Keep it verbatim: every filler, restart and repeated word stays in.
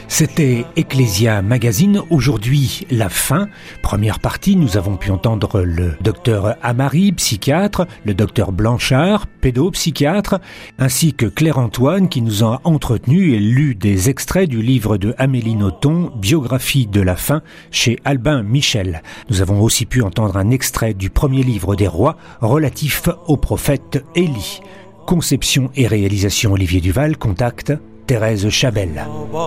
C'était Ecclesia Magazine. Aujourd'hui, la fin. Première partie, nous avons pu entendre le docteur Amari, psychiatre, le docteur Blanchard, pédopsychiatre, ainsi que Claire-Antoine qui nous a entretenus et lu des extraits du livre de Amélie Nothomb, Biographie de la fin, chez Albin Michel. Nous avons aussi pu entendre un extrait du premier livre des rois relatif au prophète Élie. Conception et réalisation Olivier Duval, contact Thérèse Chabel.